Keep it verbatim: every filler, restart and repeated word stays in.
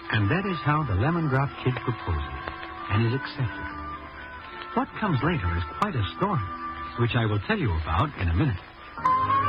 And that is how the Lemon Drop Kid proposes and is accepted. What comes later is quite a story, which I will tell you about in a minute.